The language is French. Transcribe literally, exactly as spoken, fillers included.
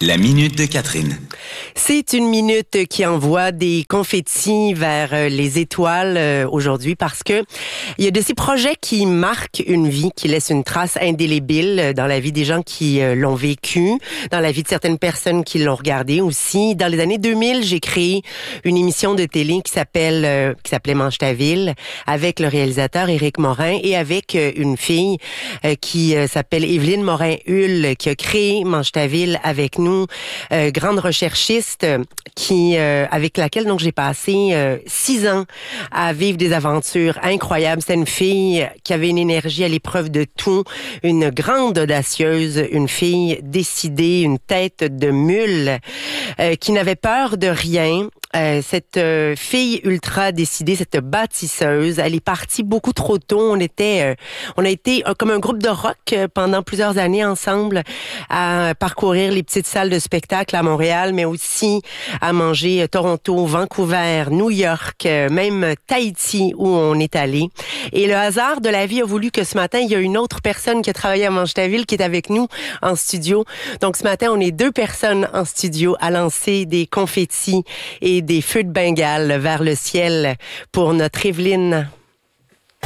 La minute de Catherine. C'est une minute qui envoie des confettis vers les étoiles euh, aujourd'hui parce que il y a de ces projets qui marquent une vie, qui laissent une trace indélébile dans la vie des gens qui euh, l'ont vécu, dans la vie de certaines personnes qui l'ont regardé aussi. Dans les années deux mille, j'ai créé une émission de télé qui s'appelle euh, qui s'appelait Mange ta ville avec le réalisateur Éric Morin et avec euh, une fille euh, qui euh, s'appelle Évelyne Morin-Hull qui a créé Mange ta ville avec nous, euh, grande recherchiste qui euh, avec laquelle donc j'ai passé euh, six ans à vivre des aventures incroyables. C'était une fille qui avait une énergie à l'épreuve de tout, une grande audacieuse, une fille décidée, une tête de mule euh, qui n'avait peur de rien. Euh, cette euh, fille ultra décidée, cette bâtisseuse, elle est partie beaucoup trop tôt. On était, euh, on a été euh, comme un groupe de rock euh, pendant plusieurs années ensemble à parcourir les petites salles de spectacle à Montréal, mais aussi à manger euh, Toronto, Vancouver, New York, euh, même Tahiti où on est allé. Et le hasard de la vie a voulu que ce matin, il y a une autre personne qui a travaillé à Mange ta ville qui est avec nous en studio. Donc ce matin, on est deux personnes en studio à lancer des confettis et des feux de Bengale vers le ciel pour notre Évelyne.